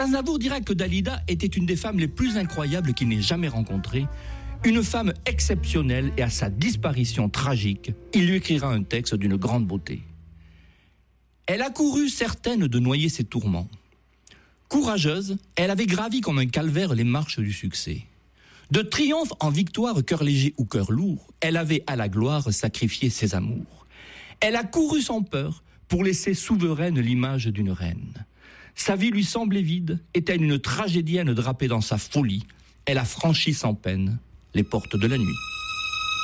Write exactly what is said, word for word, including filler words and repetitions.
Aznavour dira que Dalida était une des femmes les plus incroyables qu'il n'ait jamais rencontrées, une femme exceptionnelle, et à sa disparition tragique, il lui écrira un texte d'une grande beauté. Elle a couru certaine de noyer ses tourments. Courageuse, elle avait gravi comme un calvaire les marches du succès. De triomphe en victoire, cœur léger ou cœur lourd, elle avait à la gloire sacrifié ses amours. Elle a couru sans peur pour laisser souveraine l'image d'une reine. Sa vie lui semblait vide, est-elle une tragédienne drapée dans sa folie. Elle a franchi sans peine les portes de la nuit.